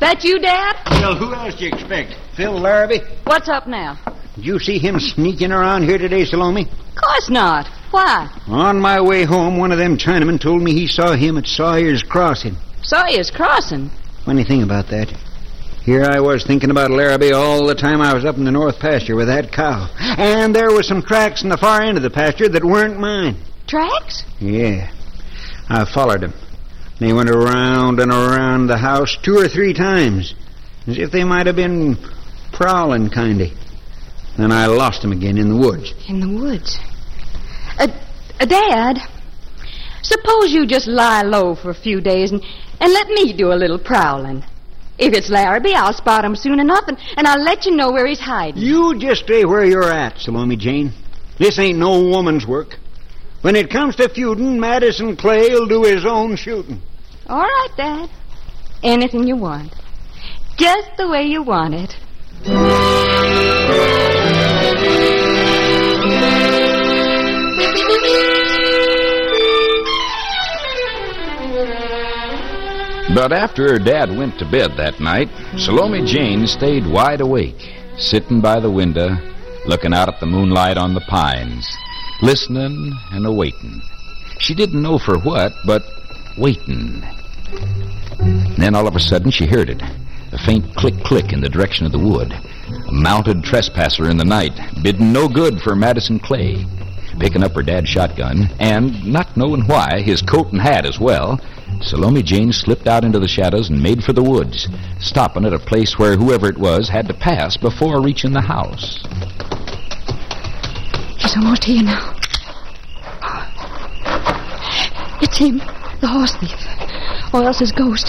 That you, Dad? Well, who else do you expect? Phil Larrabee? What's up now? Did you see him sneaking around here today, Salome? Of course not. Why? On my way home, one of them Chinamen told me he saw him at Sawyer's Crossing. Sawyer's Crossing? Funny thing about that. Here I was thinking about Larrabee all the time I was up in the north pasture with that cow. And there was some tracks in the far end of the pasture that weren't mine. Tracks? Yeah. I followed them. They went around and around the house 2 or 3 times, as if they might have been prowling, kindy. Then I lost them again in the woods. In the woods? Dad, suppose you just lie low for a few days and let me do a little prowling. If it's Larrabee, I'll spot him soon enough, and I'll let you know where he's hiding. You just stay where you're at, Salome Jane. This ain't no woman's work. When it comes to feuding, Madison Clay'll do his own shooting. All right, Dad. Anything you want. Just the way you want it. But after her dad went to bed that night, Salome Jane stayed wide awake, sitting by the window, looking out at the moonlight on the pines, listening and awaiting. She didn't know for what, but waiting. Then all of a sudden she heard it, a faint click-click in the direction of the wood. A mounted trespasser in the night, bidding no good for Madison Clay. Picking up her dad's shotgun, and, not knowing why, his coat and hat as well, Salome Jane slipped out into the shadows and made for the woods, stopping at a place where whoever it was had to pass before reaching the house. He's almost here now. It's him, the horse thief, or else his ghost.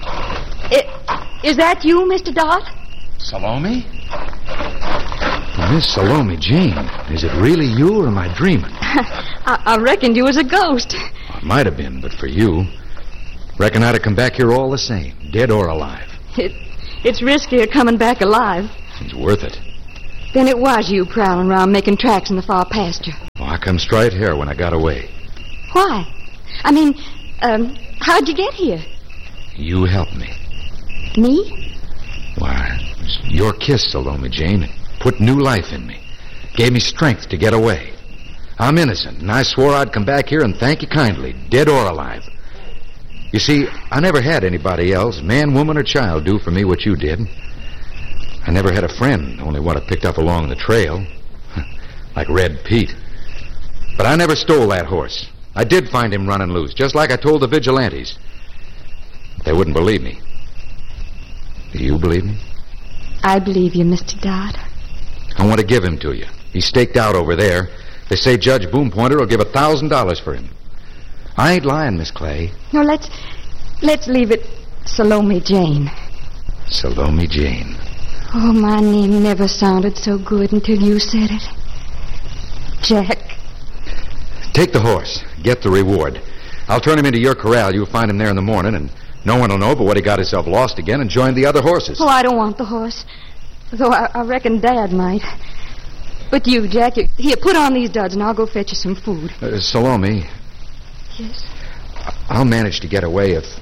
Is that you, Mr. Dot? Salome? Miss Salome Jane, is it really you or am I dreaming? I reckoned you was a ghost. It might have been, but for you, reckon I'd have come back here all the same, dead or alive. It's riskier coming back alive. It's worth it. Then it was you prowling around making tracks in the far pasture. Well, I come straight here when I got away. Why? I mean, how'd you get here? You helped me. Me? Why, it was your kiss, Salome Jane. It put new life in me. Gave me strength to get away. I'm innocent, and I swore I'd come back here and thank you kindly, dead or alive. You see, I never had anybody else, man, woman, or child, do for me what you did. I never had a friend, only one I picked up along the trail. Like Red Pete. But I never stole that horse. I did find him running loose, just like I told the vigilantes. But they wouldn't believe me. Do you believe me? I believe you, Mr. Dodd. I want to give him to you. He's staked out over there. They say Judge Boompointer will give $1,000 for him. I ain't lying, Miss Clay. No, let's leave it Salome Jane. Salome Jane. Oh, my name never sounded so good until you said it. Jack. Take the horse. Get the reward. I'll turn him into your corral. You'll find him there in the morning, and no one will know but what he got himself lost again and joined the other horses. Oh, I don't want the horse. Though I reckon Dad might. But you, Jack, here, put on these duds and I'll go fetch you some food. Salome. Yes? I'll manage to get away if...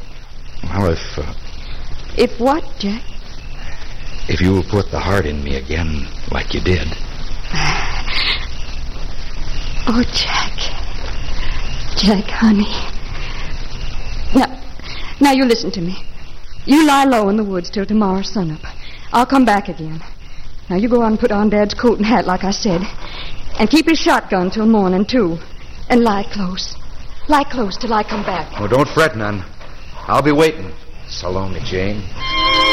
If what, Jack? If you'll put the heart in me again like you did. Oh, Jack. Jack, honey. Now you listen to me. You lie low in the woods till tomorrow's sunup. I'll come back again. Now you go out and put on Dad's coat and hat like I said. And keep his shotgun till morning, too. And lie close. Lie close till I come back. Oh, don't fret none. I'll be waiting, Salome Jane.